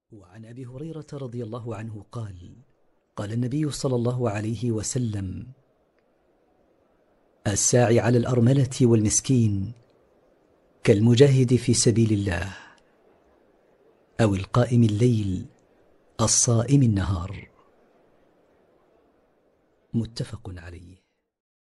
وعن أبي هريرة رضي الله عنه قال: قال النبي صلى الله عليه وسلم: الساعي على الأرملة والمسكين كالمجاهد في سبيل الله، أو القائم الليل الصائم النهار. متفق عليه.